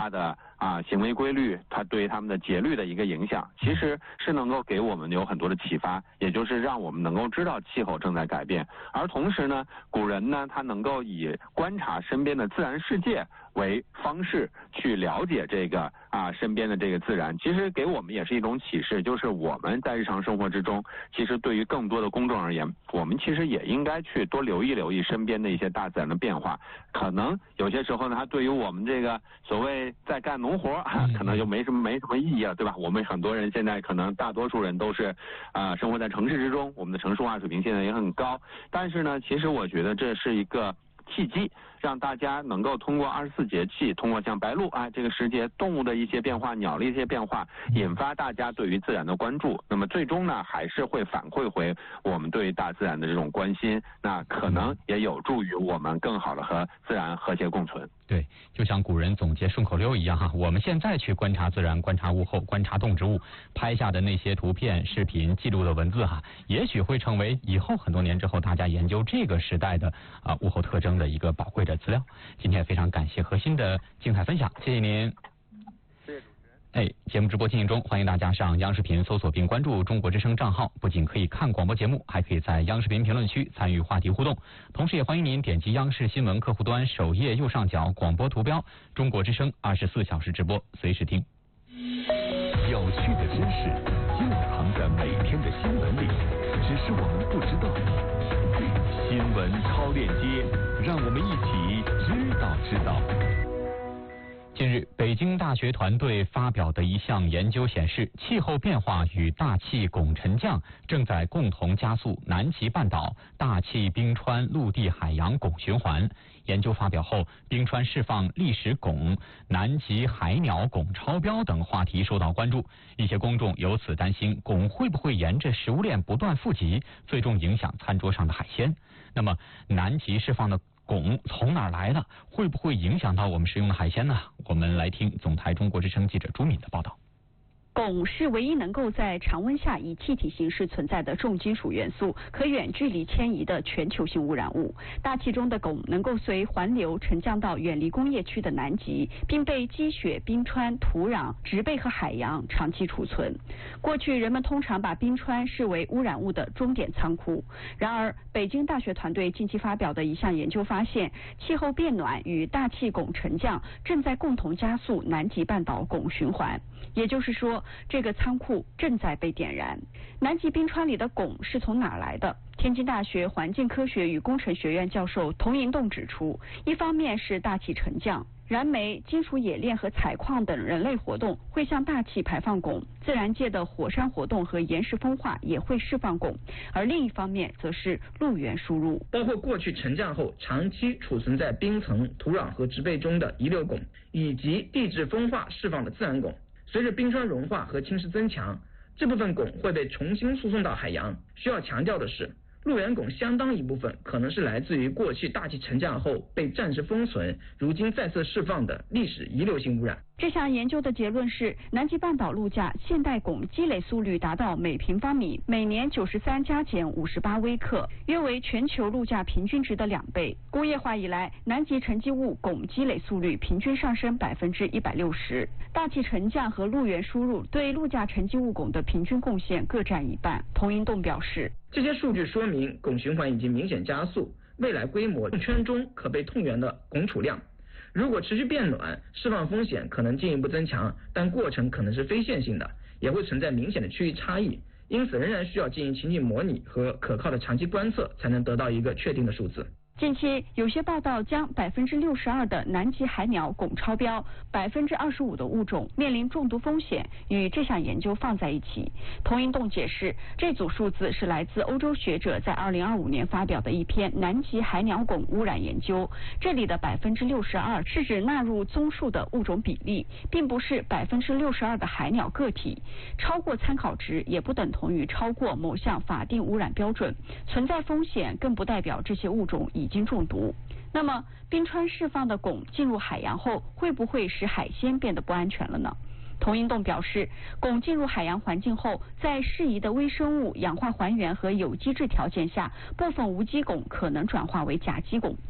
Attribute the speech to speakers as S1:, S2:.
S1: 它的行为规律，它对它们的节律的一个影响，其实是能够给我们有很多的启发，也就是让我们能够知道气候正在改变。而同时呢，古人呢他能够以观察身边的自然世界为方式去了解这个身边的这个自然，其实给我们也是一种启示，就是我们在日常生活之中，其实对于更多的公众而言，我们其实也应该去多留意身边的一些大自然的变化。可能有些时候呢，它对于我们这个所谓在干农活可能就没什么意义了，对吧？我们很多人现在可能大多数人都是生活在城市之中，我们的城市化水平现在也很高，但是呢，其实我觉得这是一个契机，让大家能够通过24节气，通过像白露这个时节动物的一些变化，鸟的一些变化，引发大家对于自然的关注。那么最终呢，还是会反馈回我们对大自然的这种关心，那可能也有助于我们更好的和自然和谐共存。
S2: 对，就像古人总结顺口溜一样我们现在去观察自然，观察物候，观察动植物，拍下的那些图片、视频、记录的文字也许会成为以后很多年之后大家研究这个时代的物候特征的一个宝贵的资料。今天非常感谢何鑫的精彩分享，谢谢您。
S1: 谢谢主持人。
S2: 节目直播进行中，欢迎大家上央视频搜索并关注中国之声账号，不仅可以看广播节目，还可以在央视频评论区参与话题互动。同时也欢迎您点击央视新闻客户端首页右上角广播图标，中国之声24小时直播，随时听。
S3: 有趣的知识就藏在每天的新闻里，只是我们不知道。新闻超链接，让我们一起知道。
S2: 近日，北京大学团队发表的一项研究显示，气候变化与大气汞沉降正在共同加速南极半岛大气冰川陆地海洋汞循环。研究发表后，冰川释放砾石汞、南极海鸟汞超标等话题受到关注。一些公众由此担心，汞会不会沿着食物链不断富集，最终影响餐桌上的海鲜？那么，南极释放的汞从哪儿来的？会不会影响到我们食用的海鲜呢？我们来听总台中国之声记者朱敏的报道。
S4: 汞是唯一能够在常温下以气体形式存在的重金属元素，可远距离迁移的全球性污染物。大气中的汞能够随环流沉降到远离工业区的南极，并被积雪、冰川、土壤、植被和海洋长期储存。过去人们通常把冰川视为污染物的终点仓库。然而，北京大学团队近期发表的一项研究发现，气候变暖与大气汞沉降正在共同加速南极半岛汞循环。也就是说，这个仓库正在被点燃。南极冰川里的汞是从哪儿来的？天津大学环境科学与工程学院教授童银栋指出，一方面是大气沉降，燃煤、金属冶炼和采矿等人类活动会向大气排放汞，自然界的火山活动和岩石风化也会释放汞，而另一方面则是陆源输入，
S5: 包括过去沉降后长期储存在冰层、土壤和植被中的遗留汞，以及地质风化释放的自然汞。随着冰川融化和侵蚀增强，这部分汞会被重新输送到海洋。需要强调的是，陆源汞相当一部分可能是来自于过去大气沉降后被暂时封存，如今再次释放的历史遗留性污染。
S4: 这项研究的结论是，南极半岛陆架现代汞积累速率达到每平方米每年93加减58微克，约为全球陆架平均值的2倍。工业化以来，南极沉积物汞积累速率平均上升160%。大气沉降和陆源输入对陆架沉积物汞的平均贡献各占一半。童银栋表示，
S5: 这些数据说明汞循环已经明显加速，未来规模圈中可被痛源的汞储量。如果持续变暖，释放风险可能进一步增强，但过程可能是非线性的，也会存在明显的区域差异，因此仍然需要进行情景模拟和可靠的长期观测，才能得到一个确定的数字。
S4: 近期有些报道将62%的南极海鸟汞超标，25%的物种面临中毒风险，与这项研究放在一起。童银栋解释，这组数字是来自欧洲学者在2025年发表的一篇南极海鸟汞污染研究。这里的62%是指纳入综述的物种比例，并不是62%的海鸟个体。超过参考值也不等同于超过某项法定污染标准，存在风险更不代表这些物种已经中毒。那么，冰川释放的汞进入海洋后，会不会使海鲜变得不安全了呢？童银栋表示，汞进入海洋环境后，在适宜的微生物、氧化还原和有机质条件下，部分无机汞可能转化为甲基汞。